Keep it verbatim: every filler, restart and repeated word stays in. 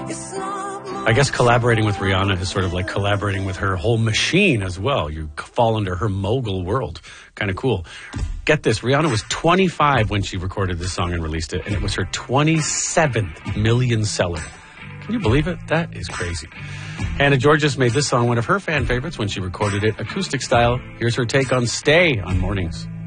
I guess collaborating with Rihanna is sort of like collaborating with her whole machine as well. You fall into her mogul world. Kind of cool. Get this, Rihanna was twenty-five when she recorded this song and released it, and it was her twenty-seventh million seller. Can you believe it? That is crazy. Hannah Georges made this song one of her fan favorites when she recorded it acoustic style. Here's her take on Stay on Mornings.